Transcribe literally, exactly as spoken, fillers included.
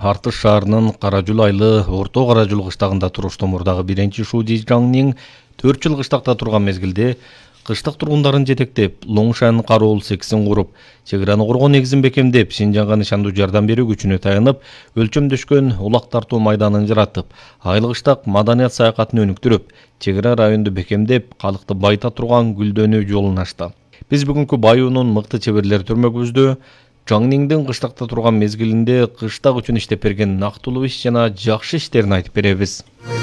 Артыш шаарынын Каражул айлы Орто Каражул кыштагында туруштуу мурдагы биринчи Шуди Жаңнин төрт жыл кыштакта турган мезгилде кыштак тургундарын жетектеп, Лоңшан кароол сексин куруп, чек-араны коргоо негизин бекемдеп, Шинжаңга нышандуу жардам берүү күчүнө таянып, өлчөмдөшкөн улак тартуу майданын жаратып, айлы кыштак маданият саякатын өнүктүрүп, чек-ара районду бекемдеп, калкты байыта турган гүлдөнүү жолун ачты. Биз бүгүнкү баюунун мыкты чеберлери төрмөгүбүздө Жаңниңдин кыштакта турган мезгилинде кыштак үчүн иштеп берген нактылуу иш жана жакшы иштерин айтып беребиз.